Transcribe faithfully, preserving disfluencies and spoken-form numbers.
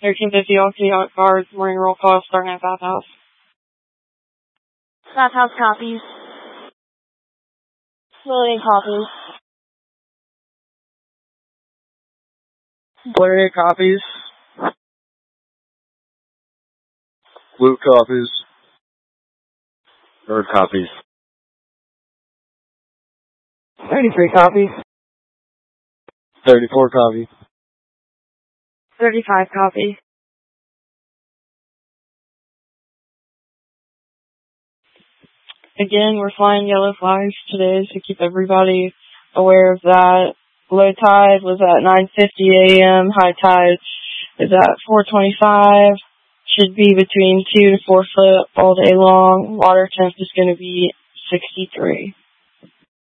thirteen fifty Oxy Hot Guards, morning roll call starting at Bathhouse. Bathhouse copies. Loading copies. Blair copies. Blue copies. Bird copies. thirty-three copies. thirty-four copy. thirty-five copy. Again, we're flying yellow flags today, so keep everybody aware of that. Low tide was at nine fifty a.m. High tide is at four twenty-five. Should be between two to four foot all day long. Water temp is going to be sixty-three.